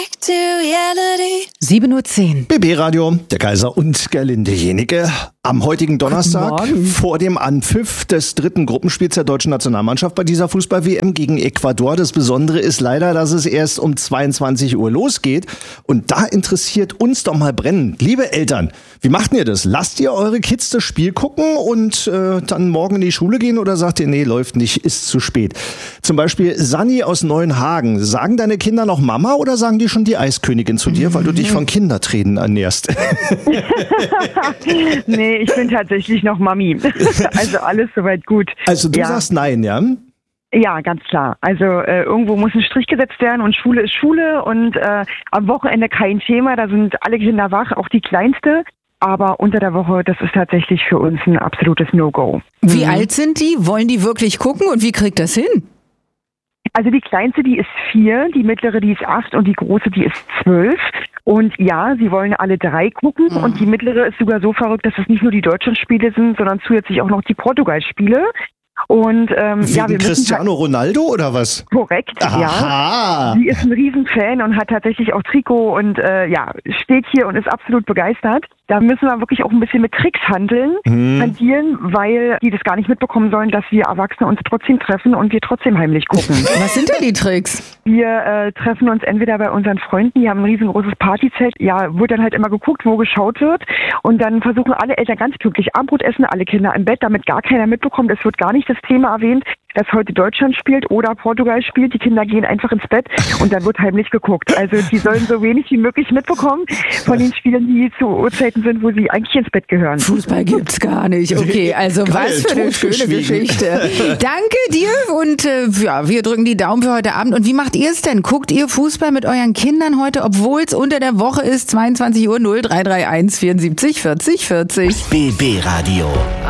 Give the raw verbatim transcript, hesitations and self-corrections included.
sieben Uhr zehn. B B-Radio, der Kaiser und Gerlinde Jenike. Am heutigen Donnerstag vor dem Anpfiff des dritten Gruppenspiels der deutschen Nationalmannschaft bei dieser Fußball-W M gegen Ecuador. Das Besondere ist leider, dass es erst um zweiundzwanzig Uhr losgeht. Und da interessiert uns doch mal brennend. Liebe Eltern, wie macht ihr das? Lasst ihr eure Kids das Spiel gucken und äh, dann morgen in die Schule gehen oder sagt ihr, nee, läuft nicht, ist zu spät? Zum Beispiel Sanni aus Neuenhagen. Sagen deine Kinder noch Mama oder sagen die schon die Eiskönigin zu dir, weil du dich von Kindertränen ernährst? Nee, ich bin tatsächlich noch Mami. Also alles soweit gut. Also du ja. sagst nein, ja? Ja, ganz klar. Also äh, irgendwo muss ein Strich gesetzt werden und Schule ist Schule und äh, am Wochenende kein Thema. Da sind alle Kinder wach, auch die Kleinste. Aber unter der Woche, das ist tatsächlich für uns ein absolutes No-Go. Wie mhm. alt sind die? Wollen die wirklich gucken und wie kriegt das hin? Also die Kleinste, die ist vier, die mittlere, die ist acht und die große, die ist zwölf. Und ja, sie wollen alle drei gucken mhm. und die mittlere ist sogar so verrückt, dass es nicht nur die Deutschlandspiele sind, sondern zusätzlich auch noch die Portugal-Spiele. Und ähm, Wegen ja, wir Cristiano halt Ronaldo oder was? Korrekt, Aha. ja. Sie ist ein Riesenfan und hat tatsächlich auch Trikot und äh, ja, steht hier und ist absolut begeistert. Da müssen wir wirklich auch ein bisschen mit Tricks handeln, hm. hantieren, weil die das gar nicht mitbekommen sollen, dass wir Erwachsene uns trotzdem treffen und wir trotzdem heimlich gucken. Was sind denn die Tricks? Wir äh, treffen uns entweder bei unseren Freunden, die haben ein riesengroßes Partyzelt, ja, wird dann halt immer geguckt, wo geschaut wird und dann versuchen alle Eltern ganz pünktlich Abendbrot essen, alle Kinder im Bett, damit gar keiner mitbekommt, es wird gar nicht das Thema erwähnt, dass heute Deutschland spielt oder Portugal spielt. Die Kinder gehen einfach ins Bett und dann wird heimlich geguckt. Also die sollen so wenig wie möglich mitbekommen von den Spielen, die zu Uhrzeiten sind, wo sie eigentlich ins Bett gehören. Fußball gibt's gar nicht. Okay, also Geil, was für eine schöne Geschichte. Danke dir und äh, ja, wir drücken die Daumen für heute Abend. Und wie macht ihr es denn? Guckt ihr Fußball mit euren Kindern heute, obwohl es unter der Woche ist, zweiundzwanzig Uhr null drei drei eins vierundsiebzig vierzig vierzig. B B-Radio.